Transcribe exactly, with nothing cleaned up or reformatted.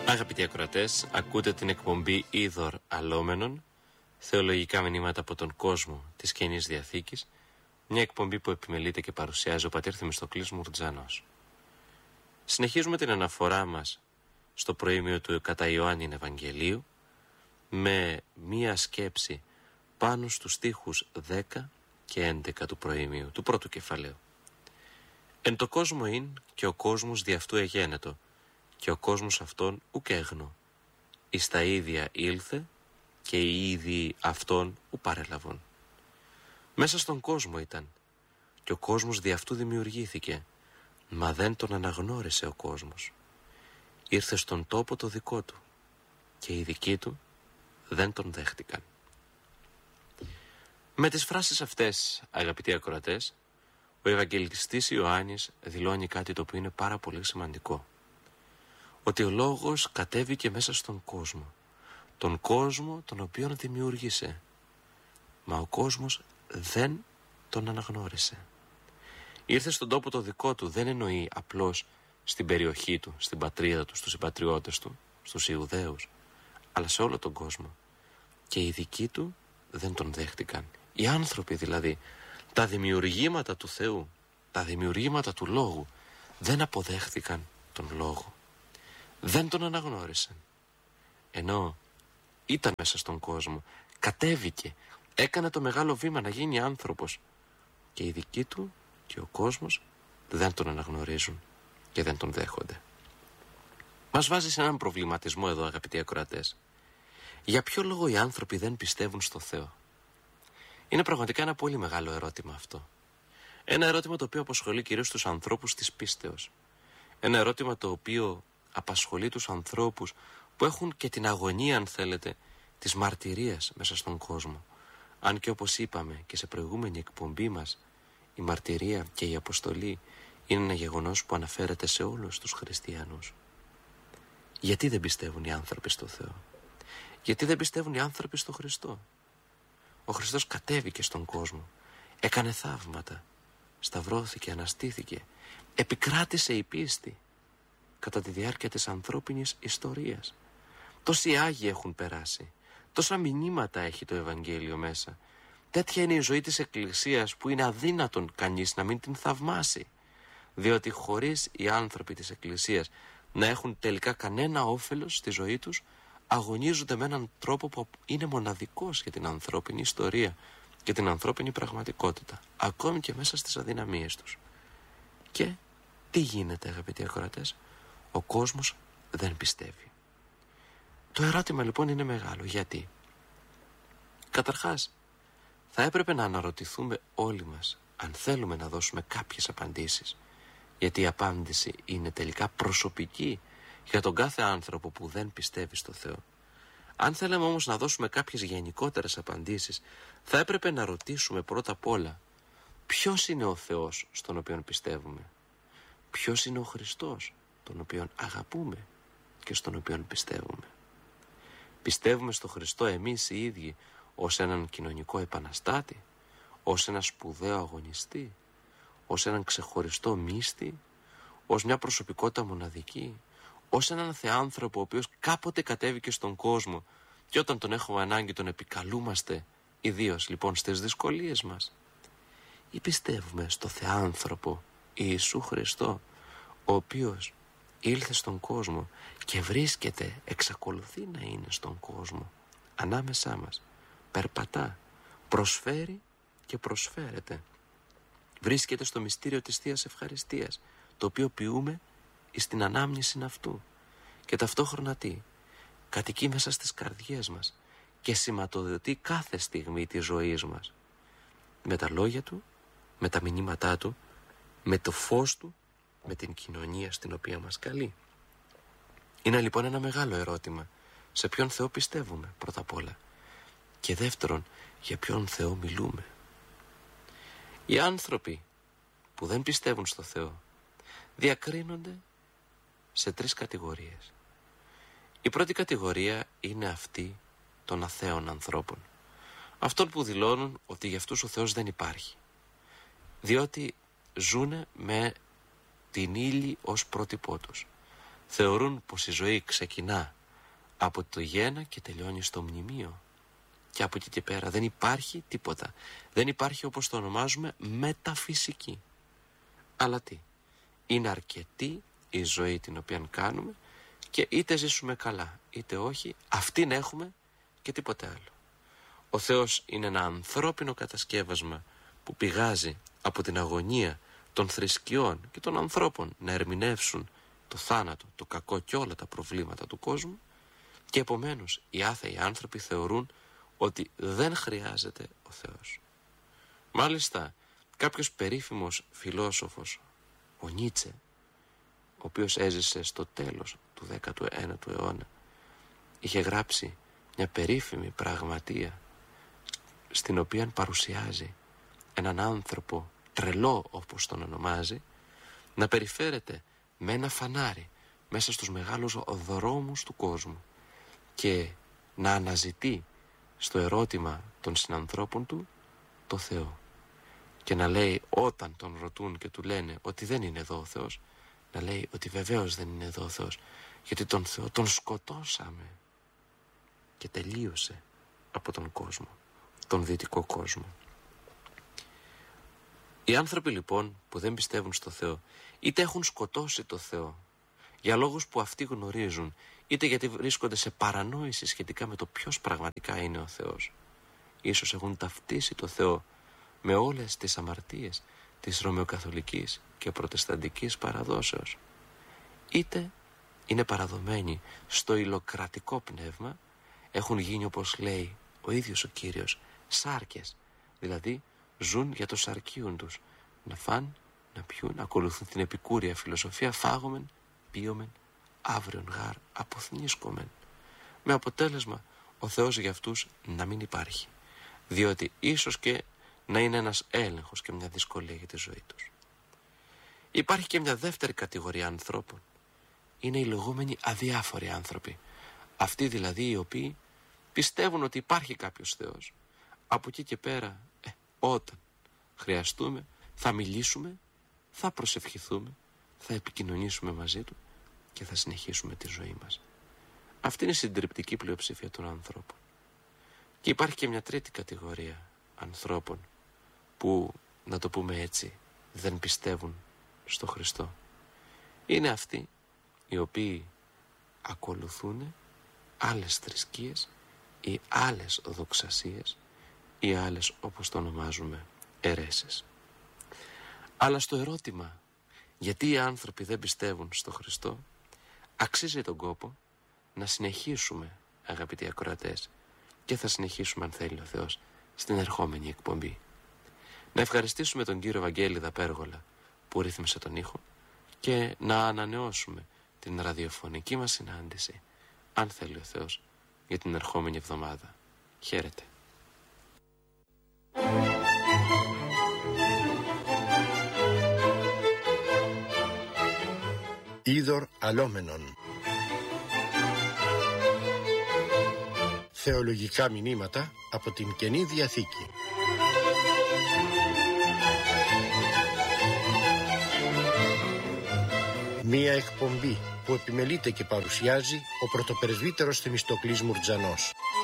Αγαπητοί ακροατές, ακούτε την εκπομπή Είδωρ Αλόμενων, θεολογικά μηνύματα από τον κόσμο της Καινής Διαθήκης, μια εκπομπή που επιμελείται και παρουσιάζει ο πατήρ Θεμιστοκλής Μουρτζάνος. Συνεχίζουμε την αναφορά μας στο προήμιο του κατά Ιωάννην Ευαγγελίου με μία σκέψη πάνω στους στίχους δέκα και έντεκα του προήμιου, του πρώτου κεφαλαίου. Εν το κόσμο ειν και ο κόσμος δι' αυτού εγένετο, και ο κόσμος αυτόν ουκ έγνω. Εις τα ίδια ήλθε και οι ίδιοι αυτόν ου παρέλαβον. Μέσα στον κόσμο ήταν και ο κόσμος δι' αυτού δημιουργήθηκε, μα δεν τον αναγνώρισε ο κόσμος. Ήρθε στον τόπο το δικό του και οι δικοί του δεν τον δέχτηκαν. Με τις φράσεις αυτές, αγαπητοί ακροατές, ο Ευαγγελιστής Ιωάννης δηλώνει κάτι το οποίο είναι πάρα πολύ σημαντικό. Ότι ο Λόγος κατέβηκε μέσα στον κόσμο, τον κόσμο τον οποίον δημιούργησε, μα ο κόσμος δεν τον αναγνώρισε. Ήρθε στον τόπο το δικό του, δεν εννοεί απλώς στην περιοχή του, στην πατρίδα του, στους συμπατριώτες του, στους Ιουδαίους, αλλά σε όλο τον κόσμο. Και οι δικοί του δεν τον δέχτηκαν. Οι άνθρωποι δηλαδή, τα δημιουργήματα του Θεού, τα δημιουργήματα του Λόγου, δεν αποδέχτηκαν τον Λόγο. Δεν τον αναγνώρισαν. Ενώ ήταν μέσα στον κόσμο, κατέβηκε, έκανε το μεγάλο βήμα να γίνει άνθρωπος, και οι δικοί του και ο κόσμος δεν τον αναγνωρίζουν και δεν τον δέχονται. Μας βάζει σε έναν προβληματισμό εδώ, αγαπητοί ακροατές. Για ποιο λόγο οι άνθρωποι δεν πιστεύουν στο Θεό? Είναι πραγματικά ένα πολύ μεγάλο ερώτημα αυτό. Ένα ερώτημα το οποίο απασχολεί κυρίως τους ανθρώπους της πίστεως. Ένα ερώτημα το οποίο απασχολεί τους ανθρώπους που έχουν και την αγωνία, αν θέλετε, της μαρτυρίας μέσα στον κόσμο. Αν και όπως είπαμε και σε προηγούμενη εκπομπή μας, η μαρτυρία και η αποστολή είναι ένα γεγονός που αναφέρεται σε όλους τους χριστιανούς. Γιατί δεν πιστεύουν οι άνθρωποι στο Θεό? Γιατί δεν πιστεύουν οι άνθρωποι στο Χριστό? Ο Χριστός κατέβηκε στον κόσμο, έκανε θαύματα, σταυρώθηκε, αναστήθηκε, επικράτησε η πίστη κατά τη διάρκεια της ανθρώπινης ιστορίας. Τόσοι Άγιοι έχουν περάσει, τόσα μηνύματα έχει το Ευαγγέλιο μέσα. Τέτοια είναι η ζωή της Εκκλησίας που είναι αδύνατον κανείς να μην την θαυμάσει. Διότι χωρίς οι άνθρωποι της Εκκλησίας να έχουν τελικά κανένα όφελος στη ζωή τους, αγωνίζονται με έναν τρόπο που είναι μοναδικός για την ανθρώπινη ιστορία και την ανθρώπινη πραγματικότητα, ακόμη και μέσα στις αδυναμίες τους. Και τι γίνεται, αγαπητοί ακροατές? Ο κόσμος δεν πιστεύει. Το ερώτημα λοιπόν είναι μεγάλο. Γιατί? Καταρχάς, θα έπρεπε να αναρωτηθούμε όλοι μας αν θέλουμε να δώσουμε κάποιες απαντήσεις, γιατί η απάντηση είναι τελικά προσωπική για τον κάθε άνθρωπο που δεν πιστεύει στο Θεό. Αν θέλαμε όμως να δώσουμε κάποιες γενικότερες απαντήσεις, θα έπρεπε να ρωτήσουμε πρώτα απ' όλα ποιος είναι ο Θεός στον οποίο πιστεύουμε, ποιος είναι ο Χριστός τον οποίον αγαπούμε και στον οποίον πιστεύουμε. Πιστεύουμε στο Χριστό εμείς οι ίδιοι ως έναν κοινωνικό επαναστάτη, ως ένα σπουδαίο αγωνιστή, ως έναν ξεχωριστό μύστη, ως μια προσωπικότητα μοναδική, ως έναν θεάνθρωπο ο οποίος κάποτε κατέβηκε στον κόσμο και όταν τον έχουμε ανάγκη τον επικαλούμαστε, ιδίως λοιπόν στις δυσκολίες μας? Ή πιστεύουμε στο θεάνθρωπο Ιησού Χριστό, ο οποίος ήλθε στον κόσμο και βρίσκεται, εξακολουθεί να είναι στον κόσμο, ανάμεσά μας, περπατά, προσφέρει και προσφέρεται. Βρίσκεται στο μυστήριο της Θείας Ευχαριστίας, το οποίο ποιούμε εις την ανάμνηση αυτού, και ταυτόχρονα τι? Κατοικεί μέσα στις καρδιές μας και σηματοδοτεί κάθε στιγμή της ζωής μας με τα λόγια του, με τα μηνύματά του, με το φως του, με την κοινωνία στην οποία μας καλεί. Είναι λοιπόν ένα μεγάλο ερώτημα. Σε ποιον Θεό πιστεύουμε πρώτα απ' όλα? Και δεύτερον, για ποιον Θεό μιλούμε? Οι άνθρωποι που δεν πιστεύουν στο Θεό διακρίνονται σε τρεις κατηγορίες. Η πρώτη κατηγορία είναι αυτή των αθέων ανθρώπων, αυτών που δηλώνουν ότι για αυτούς ο Θεός δεν υπάρχει, διότι ζουνε με την ύλη ως πρότυπό τους. Θεωρούν πως η ζωή ξεκινά από το γέννα και τελειώνει στο μνημείο. Και από εκεί και πέρα δεν υπάρχει τίποτα. Δεν υπάρχει, όπως το ονομάζουμε, μεταφυσική. Αλλά τι? Είναι αρκετή η ζωή την οποία κάνουμε και είτε ζήσουμε καλά είτε όχι, αυτήν έχουμε και τίποτε άλλο. Ο Θεός είναι ένα ανθρώπινο κατασκεύασμα που πηγάζει από την αγωνία των θρησκειών και των ανθρώπων να ερμηνεύσουν το θάνατο, το κακό και όλα τα προβλήματα του κόσμου, και επομένως οι άθεοι άνθρωποι θεωρούν ότι δεν χρειάζεται ο Θεός. Μάλιστα κάποιος περίφημος φιλόσοφος, ο Νίτσε, ο οποίος έζησε στο τέλος του δέκατου ένατου αιώνα, είχε γράψει μια περίφημη πραγματεία στην οποία παρουσιάζει έναν άνθρωπο τρελό, όπως τον ονομάζει, να περιφέρεται με ένα φανάρι μέσα στους μεγάλους δρόμους του κόσμου και να αναζητεί στο ερώτημα των συνανθρώπων του το Θεό, και να λέει όταν τον ρωτούν και του λένε ότι δεν είναι εδώ ο Θεός, να λέει ότι βεβαίως δεν είναι εδώ ο Θεός, γιατί τον Θεό τον σκοτώσαμε και τελείωσε από τον κόσμο, τον δυτικό κόσμο. Οι άνθρωποι λοιπόν που δεν πιστεύουν στο Θεό, είτε έχουν σκοτώσει το Θεό για λόγους που αυτοί γνωρίζουν, είτε γιατί βρίσκονται σε παρανόηση σχετικά με το ποιος πραγματικά είναι ο Θεός. Ίσως έχουν ταυτίσει το Θεό με όλες τις αμαρτίες της ρωμαιοκαθολικής και προτεσταντικής παραδόσεως, είτε είναι παραδομένοι στο υλοκρατικό πνεύμα, έχουν γίνει, όπως λέει ο ίδιος ο Κύριος, σάρκες, δηλαδή ζουν για το σαρκίον τους, να φάν, να πιούν, να ακολουθούν την επικούρια φιλοσοφία, φάγομεν, πίωμεν, αύριον γάρ αποθνίσκομεν, με αποτέλεσμα ο Θεός για αυτούς να μην υπάρχει, διότι ίσως και να είναι ένας έλεγχος και μια δυσκολία για τη ζωή τους. Υπάρχει και μια δεύτερη κατηγορία ανθρώπων. Είναι οι λεγόμενοι αδιάφοροι άνθρωποι. Αυτοί δηλαδή οι οποίοι πιστεύουν ότι υπάρχει κάποιος Θεός. Από εκεί και πέρα, ε, όταν χρειαστούμε, θα μιλήσουμε, θα προσευχηθούμε, θα επικοινωνήσουμε μαζί του και θα συνεχίσουμε τη ζωή μας. Αυτή είναι η συντριπτική πλειοψηφία των ανθρώπων. Και υπάρχει και μια τρίτη κατηγορία ανθρώπων που, να το πούμε έτσι, δεν πιστεύουν στο Χριστό. Είναι αυτοί οι οποίοι ακολουθούν άλλες θρησκείες ή άλλες δοξασίες ή άλλες, όπως το ονομάζουμε, αιρέσεις. Αλλά στο ερώτημα γιατί οι άνθρωποι δεν πιστεύουν στο Χριστό, αξίζει τον κόπο να συνεχίσουμε, αγαπητοί ακροατές, και θα συνεχίσουμε αν θέλει ο Θεός στην ερχόμενη εκπομπή. Να ευχαριστήσουμε τον κύριο Βαγγέλη Δαπέργολα που ρύθμισε τον ήχο και να ανανεώσουμε την ραδιοφωνική μας συνάντηση, αν θέλει ο Θεός, για την ερχόμενη εβδομάδα. Χαίρετε. Είδωρ αλόμενον. Θεολογικά μηνύματα από την Καινή Διαθήκη. Μία εκπομπή που επιμελείται και παρουσιάζει ο πρωτοπρεσβύτερος Θεμιστοκλής Μουρτζανός.